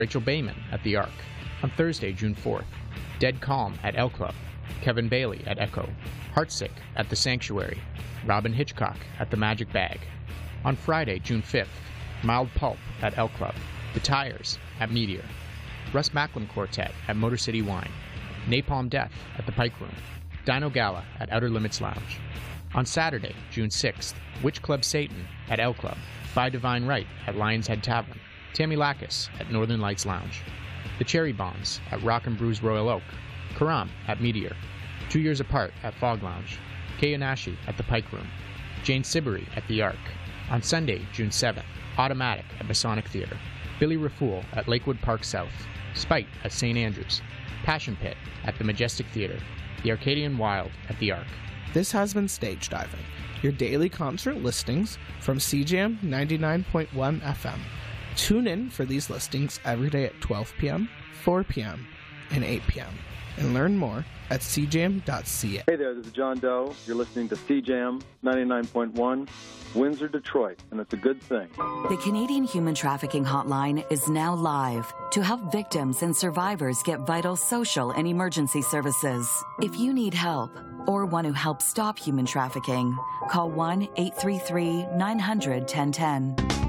Rachel Bayman at the Arc. On Thursday, June 4th, Dead Calm at L Club, Kevin Bailey at Echo, Heartsick at The Sanctuary, Robin Hitchcock at The Magic Bag. On Friday, June 5th, Mild Pulp at L Club, The Tires at Meteor, Russ Macklin Quartet at Motor City Wine, Napalm Death at The Pike Room, Dino Gala at Outer Limits Lounge. On Saturday, June 6th, Witch Club Satan at L Club, By Divine Right at Lion's Head Tavern, Tammy Lacus at Northern Lights Lounge, The Cherry Bombs at Rock and Brews Royal Oak, Karam at Meteor, 2 Years Apart at Fog Lounge, Kei Onashi at The Pike Room, Jane Siberry at The Arc. On Sunday, June 7th, Automatic at Masonic Theatre, Billy Rafool at Lakewood Park South, Spite at St. Andrews, Passion Pit at the Majestic Theatre, The Arcadian Wild at The Arc. This has been Stage Diving, your daily concert listings from CJAM 99.1 FM. Tune in for these listings every day at 12 p.m., 4 p.m., and 8 p.m. and learn more at cjam.ca. Hey there, this is John Doe. You're listening to CJAM 99.1, Windsor, Detroit, and it's a good thing. The Canadian Human Trafficking Hotline is now live to help victims and survivors get vital social and emergency services. If you need help or want to help stop human trafficking, call 1-833-900-1010.